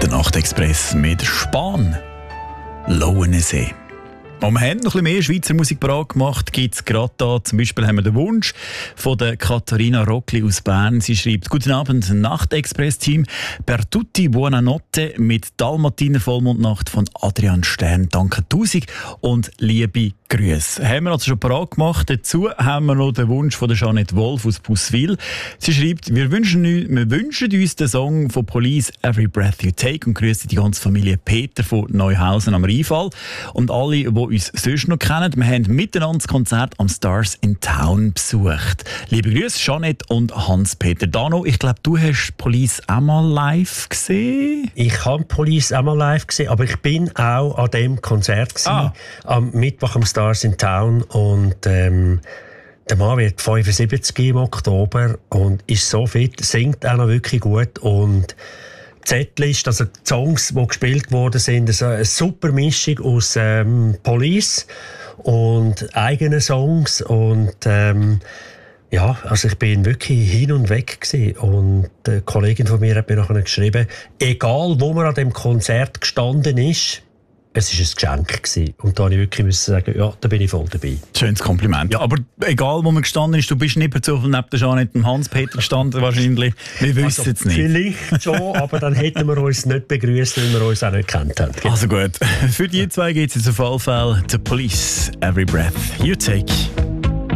Der Nachtexpress mit Spahn. Lauenensee. Wir haben noch ein bisschen mehr Schweizer Musik parat gemacht, gibt es gerade da. Zum Beispiel haben wir den Wunsch von der Katharina Rockli aus Bern. Sie schreibt: Guten Abend, Nachtexpress-Team. Per tutti buonanotte mit Dalmatiner Vollmondnacht von Adrian Stern. Danke 1000 und liebe Grüße. Haben wir also schon parat gemacht. Dazu haben wir noch den Wunsch von der Jeanette Wolf aus Busswil. Sie schreibt: Wir wünschen uns den Song von Police «Every Breath You Take» und grüßen die ganze Familie Peter von Neuhausen am Rheinfall und alle, die uns sonst noch kennen. Wir haben miteinander das Konzert am Stars in Town besucht. Liebe Grüße, Jeanette und Hans-Peter. Dano, ich glaube, du hast Police auch mal live gesehen? Ich habe Police auch mal live gesehen, aber ich bin auch an dem Konzert gewesen, am Mittwoch am Stars in Town. Und der Mann wird 75 im Oktober und ist so fit, singt auch noch wirklich gut. Und die Setlist, also die Songs, die gespielt worden sind, ist eine super Mischung aus Police und eigenen Songs. Und ja, also ich bin wirklich hin und weg gewesen. Und eine Kollegin von mir hat mir nachher geschrieben, egal wo man an dem Konzert gestanden ist, es war ein Geschenk gewesen. Und da musste ich wirklich sagen, ja, da bin ich voll dabei. Schönes Kompliment. Ja, aber egal, wo man gestanden ist, du bist nicht per Zufall neben der Jeanette und Hans-Peter gestanden wahrscheinlich. Wir wissen es nicht. Vielleicht schon, aber dann hätten wir uns nicht begrüßt, weil wir uns auch nicht gekannt haben. Also gut, für die zwei geht es jetzt auf jeden Fall The Police, Every Breath You Take.